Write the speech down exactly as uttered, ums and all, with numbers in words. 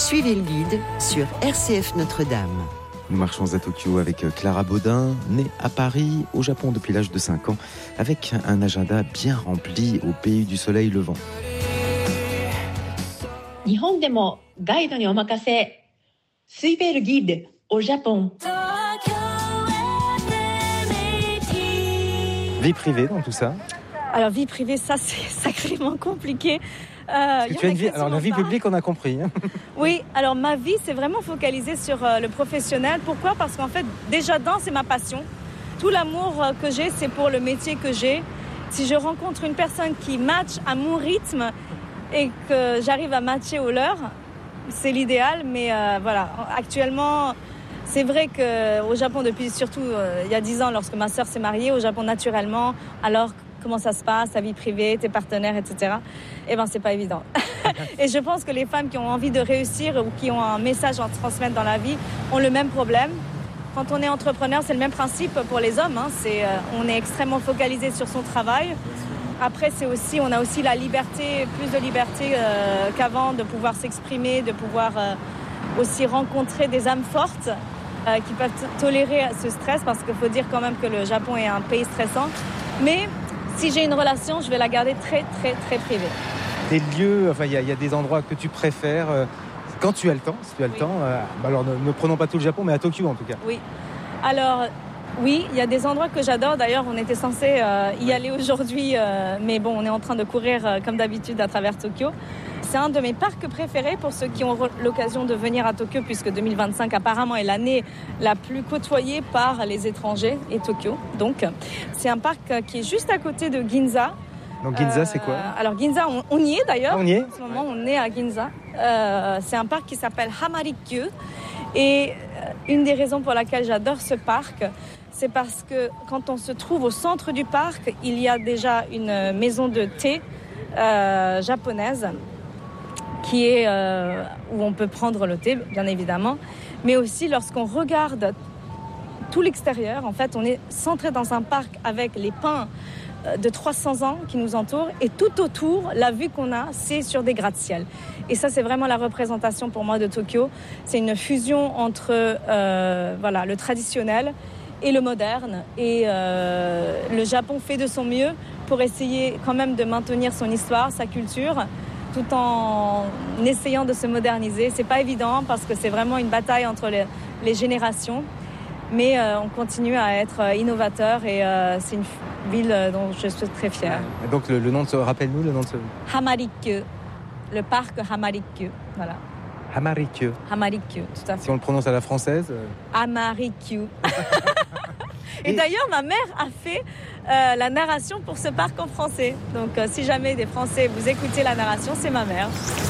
Suivez le guide sur R C F Notre-Dame. Nous marchons à Tokyo avec Clara Baudin, née à Paris, au Japon depuis l'âge de cinq ans, avec un agenda bien rempli au pays du soleil levant. 日本でもガイドにお任せ。Suivez le guide au Japon. Vie privée dans tout ça? Alors vie privée, ça c'est sacrément compliqué. Euh, tu as une vie, alors la vie publique, on a compris. Hein. Oui, alors ma vie, c'est vraiment focalisé sur euh, le professionnel. Pourquoi ? Parce qu'en fait, déjà dans, c'est ma passion. Tout l'amour euh, que j'ai, c'est pour le métier que j'ai. Si je rencontre une personne qui match à mon rythme et que j'arrive à matcher au leur, c'est l'idéal. Mais euh, voilà, actuellement, c'est vrai qu'au Japon, depuis surtout euh, il y a dix ans, lorsque ma sœur s'est mariée, au Japon naturellement, alors comment ça se passe, ta vie privée, tes partenaires, et cetera. Eh ben, c'est pas évident. Et je pense que les femmes qui ont envie de réussir ou qui ont un message à transmettre dans la vie ont le même problème. Quand on est entrepreneur, c'est le même principe pour les hommes. Hein. C'est, euh, on est extrêmement focalisé sur son travail. Après, c'est aussi, on a aussi la liberté, plus de liberté euh, qu'avant, de pouvoir s'exprimer, de pouvoir euh, aussi rencontrer des âmes fortes euh, qui peuvent t- tolérer ce stress, parce qu'il faut dire quand même que le Japon est un pays stressant. Mais si j'ai une relation, je vais la garder très, très, très privée. Des lieux, enfin, il y, y a des endroits que tu préfères euh, quand tu as le temps, si tu as le oui. temps. Euh, bah alors, ne, ne prenons pas tout le Japon, mais à Tokyo en tout cas. Oui. Alors, oui, il y a des endroits que j'adore. D'ailleurs, on était censé euh, y aller aujourd'hui, euh, mais bon, on est en train de courir euh, comme d'habitude à travers Tokyo. C'est un de mes parcs préférés pour ceux qui ont l'occasion de venir à Tokyo, puisque deux mille vingt-cinq apparemment est l'année la plus côtoyée par les étrangers, et Tokyo. Donc, c'est un parc qui est juste à côté de Ginza. Donc Ginza, euh, c'est quoi ? Alors Ginza, on, on y est d'ailleurs. Ah, on y est ? En ce moment, ouais. On est à Ginza. Euh, c'est un parc qui s'appelle Hamarikyu. Et une des raisons pour laquelle j'adore ce parc, c'est parce que quand on se trouve au centre du parc, il y a déjà une maison de thé euh, japonaise qui est euh, où on peut prendre le thé, bien évidemment. Mais aussi, lorsqu'on regarde tout l'extérieur, en fait, on est centré dans un parc avec les pins de trois cents ans qui nous entourent, et tout autour, la vue qu'on a, c'est sur des gratte-ciel. Et ça, c'est vraiment la représentation pour moi de Tokyo. C'est une fusion entre euh, voilà, le traditionnel et le moderne. Et euh, le Japon fait de son mieux pour essayer quand même de maintenir son histoire, sa culture, tout en essayant de se moderniser. C'est pas évident parce que c'est vraiment une bataille entre les, les générations. Mais euh, on continue à être innovateur, et euh, c'est une ville dont je suis très fière. Et donc le, le nom de ce, rappelle-nous le nom de ce... Hamarikyu, le parc Hamarikyu, voilà. Hamarikyu. Hamarikyu, tout à fait. Si on le prononce à la française. Euh... Hamarikyu. Et, et d'ailleurs, ma mère a fait euh, la narration pour ce parc en français. Donc, euh, si jamais des Français vous écoutez la narration, c'est ma mère.